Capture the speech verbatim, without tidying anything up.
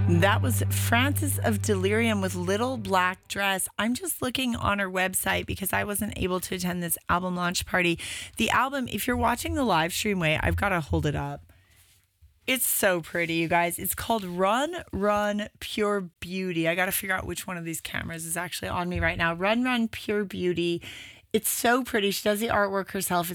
That was Frances of Delirium with Little Black Dress. I'm just looking on her website because I wasn't able to attend this album launch party. The album, if you're watching the live stream, wait, I've got to hold it up. It's so pretty, you guys. It's called Run, Run, Pure Beauty. I got to figure out which one of these cameras is actually on me right now. Run, Run, Pure Beauty. It's so pretty. She does the artwork herself.